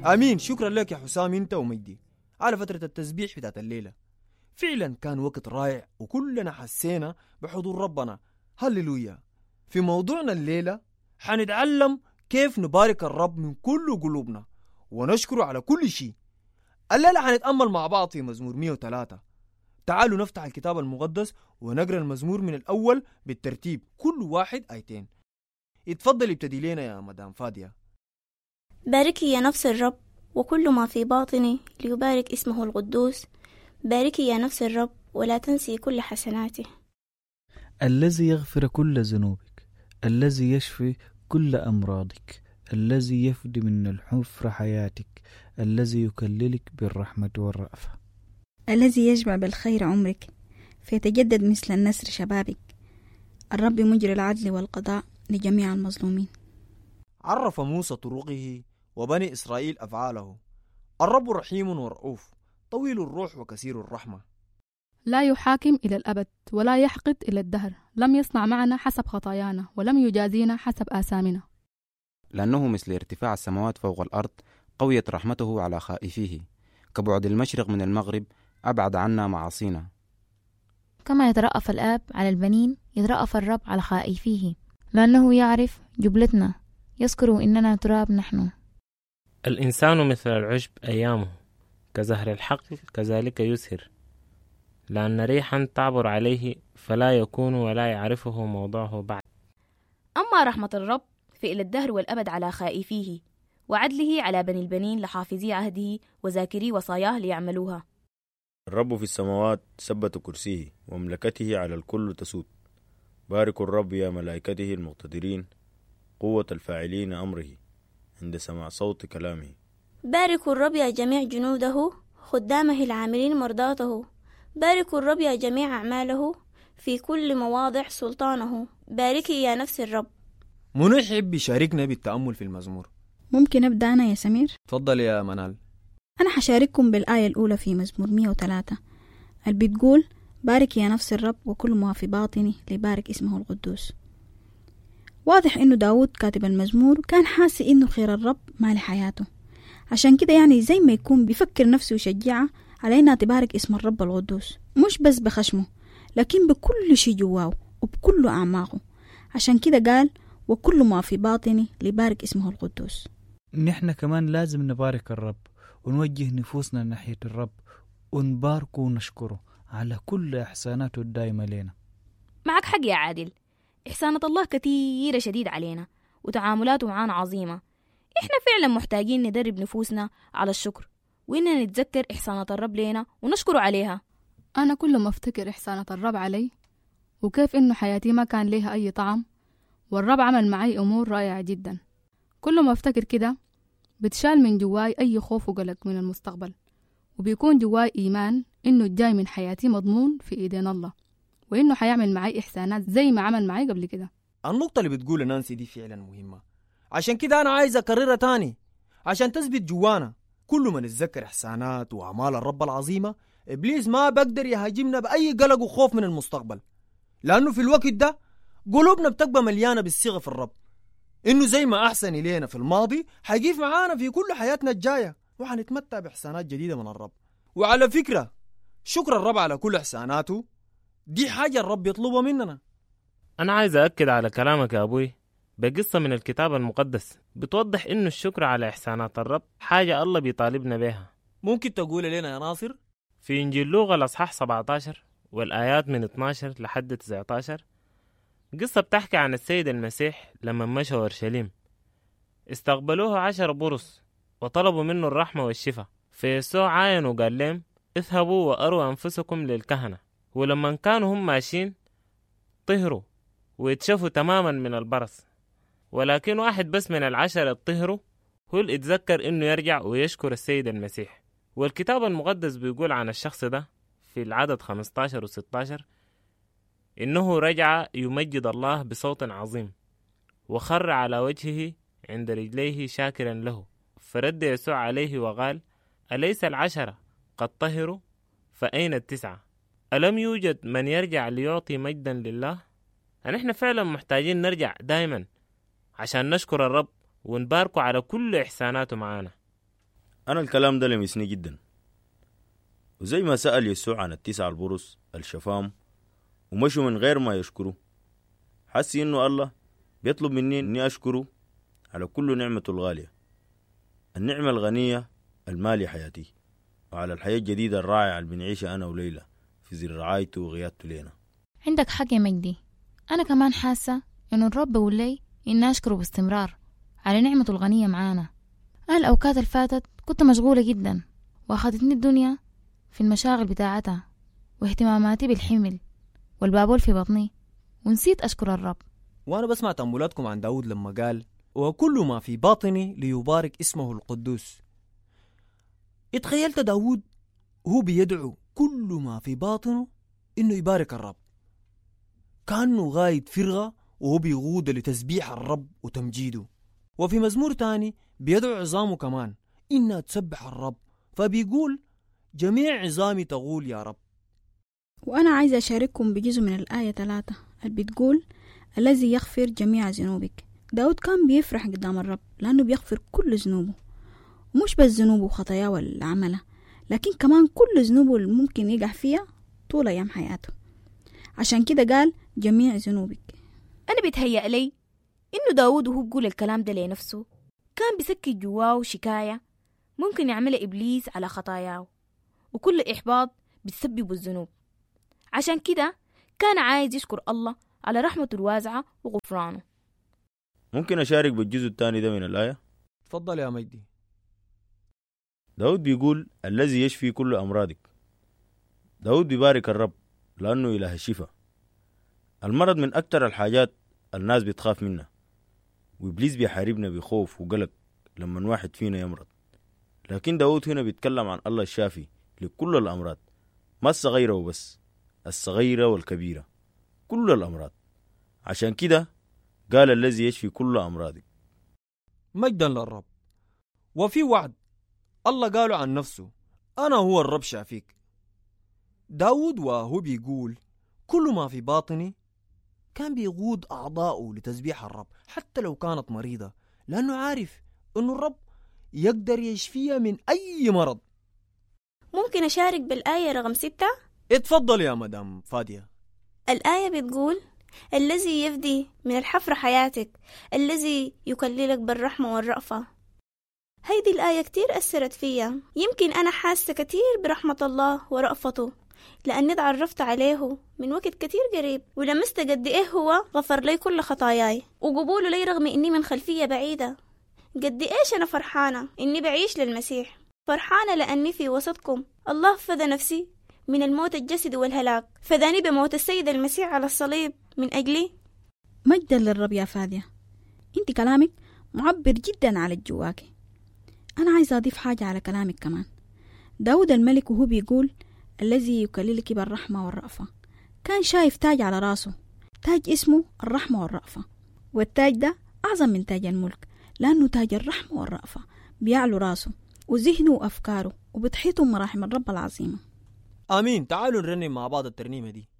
امين. شكرا لك يا حسام انت ومجدي على فترة التسبيح بتاعت الليلة. فعلا كان وقت رائع وكلنا حسينا بحضور ربنا. هللويا. في موضوعنا الليلة حنتعلم كيف نبارك الرب من كل قلوبنا ونشكره على كل شيء. الليلة حنتأمل مع بعض في مزمور 103. تعالوا نفتح الكتاب المقدس ونقرأ المزمور من الأول بالترتيب، كل واحد آيتين. اتفضل ابتدي لنا يا مدام فادية. باركي يا نفس الرب وكل ما في باطني ليبارك اسمه القدوس. باركي يا نفس الرب ولا تنسي كل حسناته. الذي يغفر كل ذنوبك، الذي يشفي كل أمراضك، الذي يفدي من الحفرة حياتك، الذي يكللك بالرحمة والرأفة، الذي يجمع بالخير عمرك فيتجدد مثل النسر شبابك. الرب مجري العدل والقضاء لجميع المظلومين. عرف موسى طرقه وبني إسرائيل أفعاله. الرب رحيم ورؤوف طويل الروح وكثير الرحمة، لا يحاكم إلى الأبد ولا يحقد إلى الدهر، لم يصنع معنا حسب خطايانا ولم يجازينا حسب آثامنا. لأنه مثل ارتفاع السماوات فوق الأرض قويت رحمته على خائفيه، كبعد المشرق من المغرب أبعد عنا معاصينا. كما يترأف الآب على البنين يترأف الرب على خائفيه، لأنه يعرف جبلتنا، يذكر إننا تراب نحن. الإنسان مثل العشب أيامه، كزهر الحقل كذلك يزهر، لأن ريحا تعبر عليه فلا يكون ولا يعرفه موضعه بعد. أما رحمة الرب فإلى الدهر والأبد على خائفيه، وعدله على بني البنين لحافظي عهده وذاكري وصاياه ليعملوها. الرب في السماوات ثبت كرسيه ومملكته على الكل تسود. باركوا الرب يا ملائكته المقتدرين، قوة الفاعلين أمره عند سماع صوت كلامه. باركوا الرب يا جميع جنوده، خدامه العاملين مرضاته. باركوا الرب يا جميع أعماله، في كل مواضع سلطانه. باركي يا نفس الرب. منو يحب يشاركنا بالتأمل في المزمور؟ ممكن أبدأ أنا يا سمير؟ تفضل يا منال. أنا حشارككم بالآية الأولى في مزمور 103 اللي بتقول: بارك يا نفس الرب وكل ما في باطني ليبارك اسمه القدوس. واضح إنه داود كاتب المزمور كان حاسس إنه خير الرب مال حياته، عشان كده يعني زي ما يكون بيفكر نفسه ويشجعها علينا تبارك اسم الرب القدوس، مش بس بخشمه لكن بكل شي جواه وبكل أعماقه. عشان كده قال: وكل ما في باطني ليبارك اسمه القدوس. نحن كمان لازم نبارك الرب ونوجه نفوسنا ناحية الرب ونباركه ونشكره على كل إحساناته الدائمة لنا. معك حق يا عادل، إحسانة الله كثيرة شديد علينا وتعاملاته معانا عظيمة. إحنا فعلا محتاجين ندرب نفوسنا على الشكر، وإننا نتذكر إحسانات الرب لنا ونشكره عليها. أنا كل ما أفتكر إحسانات الرب علي وكيف إنه حياتي ما كان ليها أي طعم، والرب عمل معي أمور رائعة جدا، كل ما أفتكر كده بتشال من جواي أي خوف وقلق من المستقبل، وبيكون جواي إيمان إنه الجاي من حياتي مضمون في إيدين الله، وإنه حيعمل معي إحسانات زي ما عمل معي قبل كده. النقطة اللي بتقول نانسي دي فعلا مهمة، عشان كده أنا عايز أكررها تاني عشان تثبت جوانا. كل ما نتذكر إحسانات وأعمال الرب العظيمة، إبليس ما بقدر يهاجمنا بأي قلق وخوف من المستقبل، لأنه في الوقت ده قلوبنا بتبقى مليانة بالثقة في الرب، إنه زي ما أحسن إلينا في الماضي حيقيف معانا في كل حياتنا الجاية، وحنتمتع بإحسانات جديدة من الرب. وعلى فكرة، شكر الرب على كل إحساناته دي حاجة الرب يطلبها مننا. أنا عايز أأكد على كلامك يا أبوي بقصة من الكتاب المقدس بتوضح إنه الشكر على إحسانات الرب حاجة الله بيطالبنا بيها. ممكن تقول لنا يا ناصر؟ في إنجيل لوقا الأصحاح 17 والآيات من 12 لحد 19 قصة بتحكي عن السيد المسيح لما مشى أورشليم. استقبلوه 10 برص وطلبوا منه الرحمة والشفاء، فيسوع عاين وقال لهم: اذهبوا وأروا أنفسكم للكهنة. ولما كانوا هم ماشيين طهروا ويتشفوا تماما من البرص، ولكن واحد بس من 10 طهروا هو اللي اتذكر إنه يرجع ويشكر السيد المسيح. والكتاب المقدس بيقول عن الشخص ده في العدد 15 و16 إنه رجع يمجد الله بصوت عظيم وخر على وجهه عند رجليه شاكرا له. فرد يسوع عليه وقال: أليس 10 قد طهروا؟ فأين 9؟ ألم يوجد من يرجع ليعطي مجدا لله؟ نحن فعلا محتاجين نرجع دائما عشان نشكر الرب ونباركه على كل إحساناته معانا. أنا الكلام ده لمسني جدا. وزي ما سأل يسوع عن 9 البرص الشفام ومشوا من غير ما يشكروا، حسي إنه الله بيطلب مني إني أشكره على كل نعمته الغالية، النعمة الغنية المالي حياتي، وعلى الحياة الجديدة الرائعة اللي بنعيشها أنا وليلى في ظل رعايته وغيادته لينا. عندك حق يا مجدي، أنا كمان حاسة إنه الرب بيقول لي إني أشكره باستمرار على نعمته الغنية معانا. الأوقات اللي فاتت كنت مشغولة جدا وأخذتني الدنيا في المشاغل بتاعتها واهتماماتي بالحمل والبابول في بطني، ونسيت أشكر الرب. وأنا بسمع تأملاتكم عن داود لما قال وكل ما في باطني ليبارك اسمه القدوس. اتخيلت داود هو بيدعو كل ما في باطنه إنه يبارك الرب، كأنه غايد فرغة وهو بيغود لتسبيح الرب وتمجيده. وفي مزمور تاني بيدعو عظامه كمان إنها تسبح الرب، فبيقول جميع عظامي تقول يا رب. وأنا عايزة أشارككم بجزء من الآية 3 اللي بتقول الذي يغفر جميع ذنوبك. داود كان بيفرح قدام الرب لأنه بيغفر كل ذنوبه، ومش بس ذنوبه وخطاياه والعمله، لكن كمان كل ذنوبه اللي ممكن يقع فيها طول أيام حياته. عشان كده قال جميع ذنوبك. أنا بيتهيأ لي إنه داود وهو بيقول الكلام ده لنفسه كان بيسكت جواه شكاية ممكن يعملها إبليس على خطاياه، وكل إحباط بتسبب الذنوب. عشان كده كان عايز يشكر الله على رحمته الواسعة وغفرانه. ممكن أشارك بالجزء الثاني ده من الآية؟ تفضل يا مجدي. داود بيقول الذي يشفي كل أمراضك. داود بيبارك الرب لأنه إله الشفاء. المرض من أكتر الحاجات الناس بتخاف منها، وإبليس بيحاربنا بخوف وقلق لما واحد فينا يمرض. لكن داود هنا بيتكلم عن الله الشافي لكل الأمراض، ما الصغيرة وبس، الصغيرة والكبيرة، كل الأمراض. عشان كده قال الذي يشفي كل أمراضك. مجدا للرب. وفي وعد الله قاله عن نفسه أنا هو الرب شافيك. داود وهو بيقول كل ما في باطني كان بيغود أعضاؤه لتسبيح الرب حتى لو كانت مريضة، لأنه عارف أنه الرب يقدر يشفيها من أي مرض. ممكن أشارك بالآية رقم 6؟ اتفضل يا مدام فادية. الآية بتقول الذي يفدي من الحفرة حياتك، الذي يكللك بالرحمة والرأفة. هيدي الآية كتير أثرت فيا. يمكن أنا حاسة كتير برحمة الله ورأفته لأني تعرفت عليه من وقت كتير قريب، ولمست قد إيه هو غفر لي كل خطاياي وقبوله لي رغم إني من خلفية بعيدة. قد إيش أنا فرحانة إني بعيش للمسيح، فرحانة لأني في وسطكم. الله فدى نفسي من الموت الجسدي والهلاك، فداني بموت السيد المسيح على الصليب من أجلي. مجدا للرب يا فادية، انت كلامك معبر جدا على الجواكي. أنا عايزة أضيف حاجة على كلامك كمان. داود الملك وهو بيقول الذي يكللك بالرحمة والرأفة، كان شايف تاج على راسه، تاج اسمه الرحمة والرأفة، والتاج ده أعظم من تاج الملك لأنه تاج الرحمة والرأفة بيعلو راسه وذهنه وأفكاره وبتحيطه مراحم الرب العظيمة. آمين. تعالوا نرنم مع بعض الترنيمة دي.